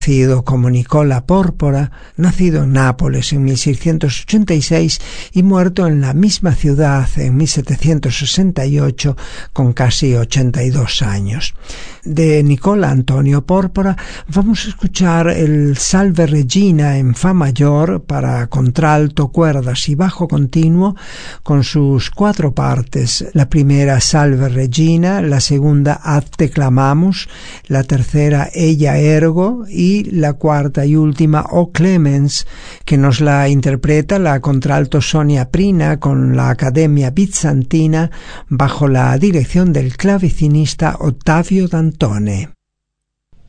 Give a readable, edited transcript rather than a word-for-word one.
Conocido como Nicola Porpora, nacido en Nápoles en 1686 y muerto en la misma ciudad en 1768 con casi 82 años. De Nicola Antonio Porpora vamos a escuchar el Salve Regina en fa mayor para contralto, cuerdas y bajo continuo con sus 4 partes. La primera Salve Regina, la segunda Ad te clamamus, la tercera Ella ergo y la cuarta y última O Clemens, que nos la interpreta la contralto Sonia Prina con la Academia Bizantina bajo la dirección del clavecinista Ottavio Dantone.